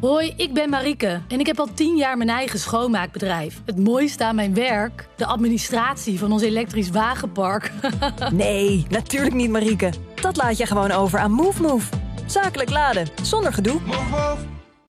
Hoi, ik ben Marieke en ik heb al 10 jaar mijn eigen schoonmaakbedrijf. Het mooiste aan mijn werk? De administratie van ons elektrisch wagenpark. Nee, natuurlijk niet, Marieke. Dat laat je gewoon over aan MoveMove. Zakelijk laden, zonder gedoe. Move, move.